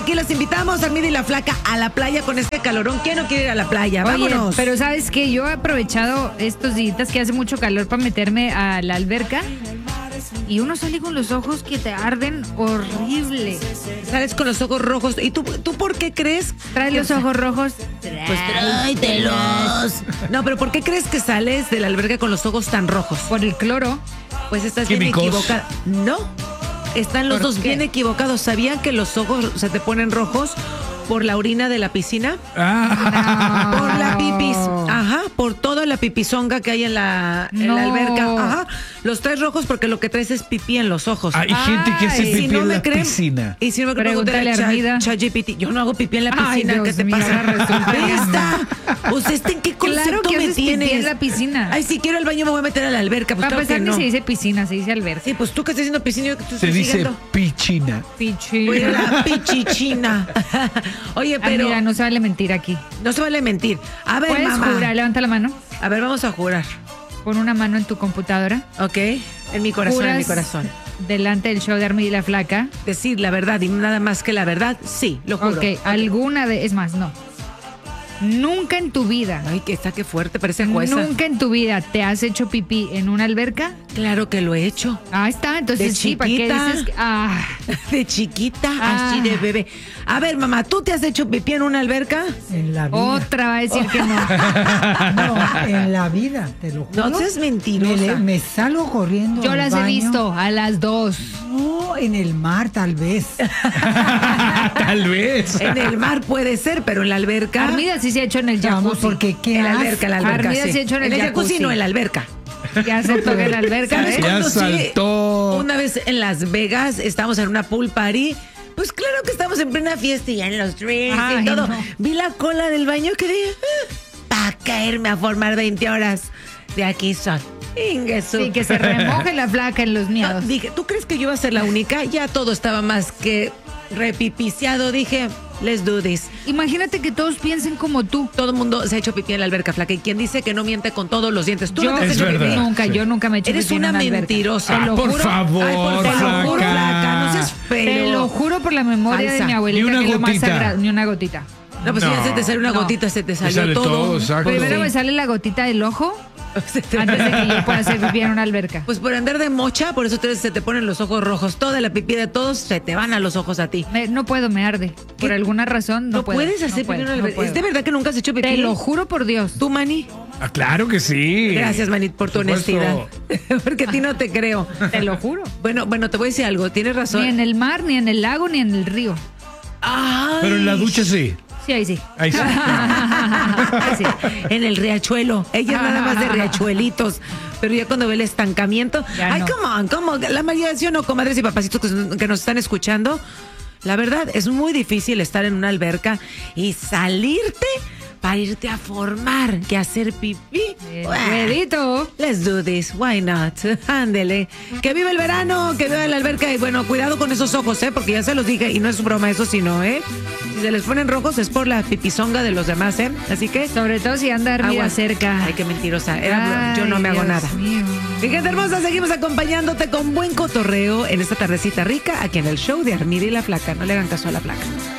aquí las invitamos, Armida y la Flaca, a la playa con este calorón. ¿Quién no quiere ir a la playa? Oye, Vámonos. pero ¿sabes qué? Yo he aprovechado estos días que hace mucho calor para meterme a la alberca y uno sale con los ojos que te arden horrible. Sales con los ojos rojos. ¿Y tú por qué crees? Trae los ojos rojos. Pues tráetelos. No, pero ¿por qué crees que sales de la alberca con los ojos tan rojos? Por el cloro. Pues estás bien Químicos. equivocada. No, están los ¿Por dos qué? bien equivocados. ¿Sabían que los ojos se te ponen rojos por la orina de la piscina? Ah, Por la pipis. Ajá, por toda la pipisonga que hay en la No. alberca. Ajá, los traes rojos porque lo que traes es pipí en los ojos. hay gente que hace Ay, pipí si no en me la creen, piscina. y si no me creen, Pregúntale pregúntale a Armida. ChatGPT. Yo no hago pipí en la Ay, piscina. Dios ¿Qué te mío, pasa? ahora resulta que Ahí no. está. ¿Usted en qué concepto Claro que me haces pipí tienes? en la piscina. Ay, si quiero al baño me voy a meter a la alberca. Pues Para claro que empezar, ni no. se dice piscina, se dice alberca. Sí, pues tú que estás diciendo piscina, yo que tú Se estás dice siguiendo. pichina. Pichi. Voy a la pichichina. Oye, pero Mira, no se vale mentir aquí. no se vale mentir. A ver, ¿Puedes mamá. jurar? Levanta la mano. A ver, vamos a jurar. Pon una mano en tu computadora. ¿Ok? En mi corazón, en mi ¿Juras corazón. delante del show de Armida y la Flaca? Decir la verdad y nada más que la verdad, sí, lo juro. Ok, alguna vez, es más, no. Nunca en tu vida, Ay, que está que fuerte, parece jueza. nunca en tu vida te has hecho pipí en una alberca. Claro que lo he hecho. Ahí está, entonces De sí, ¿para qué chiquita. dices que- De chiquita, Ah. así de bebé. A ver, mamá, ¿tú te has hecho pipí en una alberca? En la vida. Otra va a decir que no. No, en la vida, te lo juro. No seas mentirosa. Me salgo corriendo. Yo al las he baño. visto a las 2. No, en el mar tal vez. Tal vez. En el mar puede ser, pero en la alberca. Armida sí se ha hecho en el Vamos, jacuzzi. porque qué En la asco. alberca, en la alberca. Armida sí. se ha hecho en el jacuzzi, jacuzzi. no en la alberca. Ya se toca en la alberca, ¿Sabes ¿eh? Ya cuándo sí? saltó. Una vez en Las Vegas estábamos en una pool party. Pues claro que estamos en plena fiesta y ya en los drinks y Ay, todo. no. Vi la cola del baño que dije, para caerme a formar 20 horas. De aquí son. Ingesu. Sí, que se remoje la Flaca en los No, miados. dije, ¿tú crees que yo iba a ser la única? Ya todo estaba más que repipiciado. Dije, let's do this. Imagínate que todos piensen como tú. Todo el mundo se ha hecho pipí en la alberca, Flaca. Y quien dice que no miente con todos los dientes. Tú Yo no te has Es hecho verdad. pipí. nunca, Sí. yo nunca me he hecho Eres pipí en una alberca. mentirosa. Te lo por juro. favor, Ay, por Te lo favor, juro, Flaca, no seas feo. Te lo juro por la memoria Falsa. de mi abuelita, Ni una que es lo más gotita. sagrado. Ni una gotita. No, pues si ya No. se te sale una No. gotita, se te salió sale todo, exacto. Primero Sí. me sale la gotita del ojo Se te- antes de que yo pueda hacer pipí en una alberca. Pues por andar de mocha, por eso se te ponen los ojos rojos. Toda la pipí de todos se te van a los ojos a ti. No puedo, me arde. Por ¿Qué? alguna razón no puedo. puedes hacer no pipí en una puedo, no alberca. puedo. ¿Es de verdad que nunca has hecho pipí? Te lo juro por Dios. ¿Tú, Manny? Ah, claro que sí. Gracias, Manny, por tu Por supuesto. honestidad. Porque a ti no te creo. Te lo juro. Bueno, te voy a decir algo. Tienes razón. Ni en el mar, ni en el lago, ni en el río. Ay. Pero en la ducha sí. Sí, ahí sí. Ahí sí. Ahí sí. En el riachuelo. Ella es nada más de riachuelitos. Pero ya cuando ve el estancamiento. Ya Ay, no. come on. La mayoría, ¿sí o no, comadres y papacitos que nos están escuchando? La verdad, es muy difícil estar en una alberca y salirte para irte a formar que hacer pipí. Ruedito. Let's do this, why not? Ándele. Que viva el verano, que viva la alberca y bueno, cuidado con esos ojos, porque ya se los dije y no es broma eso, sino, si se les ponen rojos es por la pipizonga de los demás, Así que Sobre todo si anda Armida agua. cerca. Ay, qué mentirosa. Yo no me Ay, hago Dios nada. mío. Mi gente hermosa, seguimos acompañándote con buen cotorreo en esta tardecita rica aquí en el show de Armida y la Flaca. No le hagan caso a la Flaca.